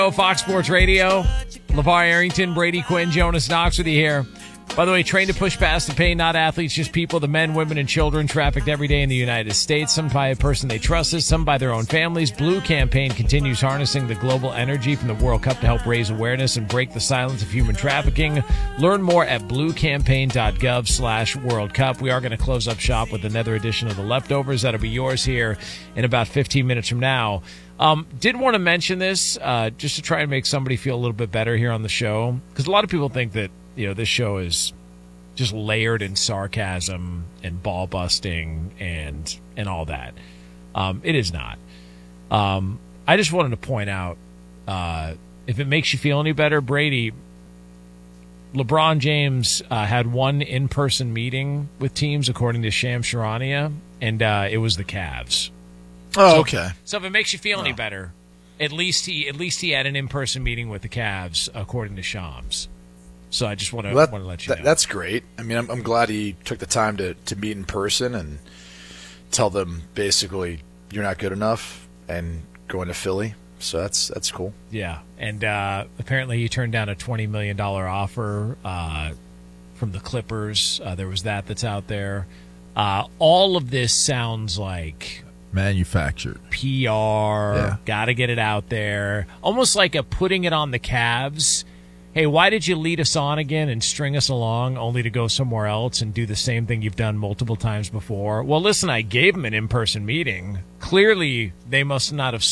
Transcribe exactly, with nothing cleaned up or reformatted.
Fox Sports Radio. LeVar Arrington, Brady Quinn, Jonas Knox with you here. By the way, trained to push past the pain, not athletes, just people, the men, women, and children trafficked every day in the United States, some by a person they trusted, some by their own families. Blue Campaign continues harnessing the global energy from the World Cup to help raise awareness and break the silence of human trafficking. Learn more at bluecampaign.gov slash World Cup. We are going to close up shop with another edition of The Leftovers. That'll be yours here in about fifteen minutes from now. Um, did want to mention this uh, just to try and make somebody feel a little bit better here on the show, because a lot of people think that you know, this show is just layered in sarcasm and ball busting and and all that. Um, it is not. Um, I just wanted to point out, uh, if it makes you feel any better, Brady, LeBron James uh, had one in-person meeting with teams, according to Shams Charania, and uh, it was the Cavs. Oh, so, okay. So if it makes you feel oh. any better, at least he at least he had an in-person meeting with the Cavs, according to Shams. So I just want to, well, that, want to let you know. That, that's great. I mean, I'm, I'm glad he took the time to, to meet in person and tell them basically you're not good enough and going to Philly. So that's that's cool. Yeah, and uh, apparently he turned down a twenty million dollars offer uh, from the Clippers. Uh, there was that that's out there. Uh, all of this sounds like manufactured P R. Yeah. Got to get it out there. Almost like a putting it on the Cavs. Hey, why did you lead us on again and string us along only to go somewhere else and do the same thing you've done multiple times before? Well, listen, I gave them an in-person meeting. Clearly, they must not have